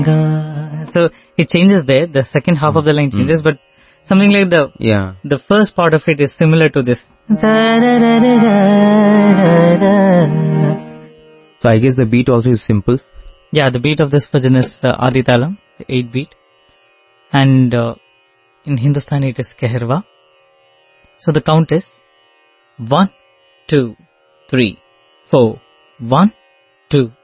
So it changes there. The second half of the line changes, but something like the first part of it is similar to this. So I guess the beat also is simple. Yeah, the beat of this bhajan is Adi Talam, the 8 beat. And in Hindustani it is Keherwa. So the count is 1, 2, 3, 4, 1, 2,